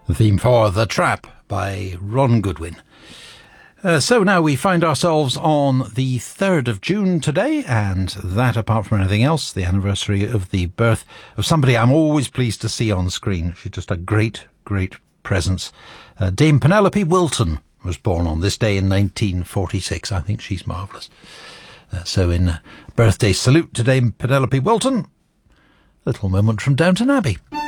The theme for The Trap by Ron Goodwin. So now we find ourselves on the 3rd of June today, and that, apart from anything else, the anniversary of the birth of somebody I'm always pleased to see on screen. She's just a great, great presence. Dame Penelope Wilton was born on this day in 1946. I think she's marvellous. So in birthday salute to Dame Penelope Wilton, little moment from Downton Abbey.